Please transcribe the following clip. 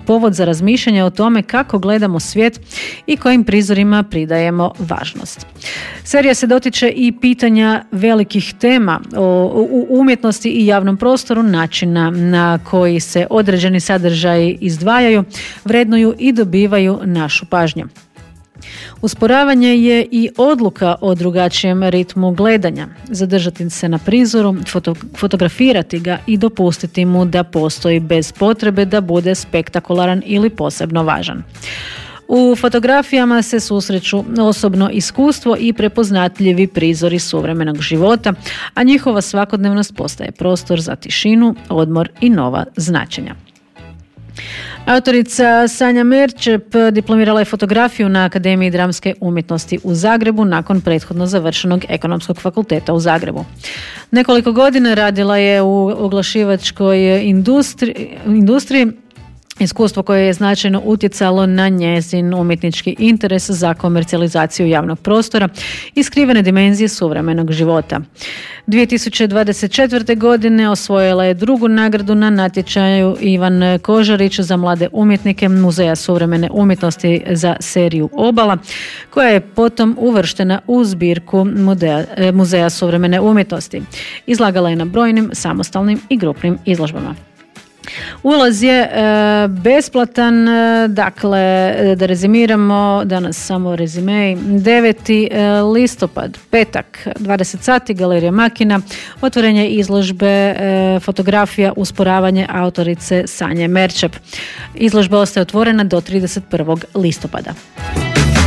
povod za razmišljanje o tome kako gledamo svijet i kojim prizorima pridajemo važnost. Serija se dotiče i pitanja velikih tema u umjetnosti i javnom prostoru, načina na koji se određeni sadržaji izdvajaju, vrednuju i dobivaju našu pažnju. Usporavanje je i odluka o drugačijem ritmu gledanja. Zadržati se na prizoru, fotografirati ga i dopustiti mu da postoji bez potrebe da bude spektakularan ili posebno važan. U fotografijama se susreću osobno iskustvo i prepoznatljivi prizori suvremenog života, a njihova svakodnevnost postaje prostor za tišinu, odmor i nova značenja. Autorica Sanja Merčep diplomirala je fotografiju na Akademiji dramske umjetnosti u Zagrebu nakon prethodno završenog Ekonomskog fakulteta u Zagrebu. Nekoliko godina radila je u oglašivačkoj industriji, iskustvo koje je značajno utjecalo na njezin umjetnički interes za komercijalizaciju javnog prostora i skrivene dimenzije suvremenog života. 2024. godine osvojila je drugu nagradu na natječaju Ivan Kožarić za mlade umjetnike Muzeja suvremene umjetnosti za seriju Obala, koja je potom uvrštena u zbirku Muzeja suvremene umjetnosti. Izlagala je na brojnim samostalnim i grupnim izložbama. Ulaz je besplatan, dakle, da rezimiramo, danas samo rezimej, 9. listopad, petak, 20 sati, Galerija Makina, otvorenje izložbe fotografija Usporavanje autorice Sanje Merčep. Izložba ostaje otvorena do 31. listopada.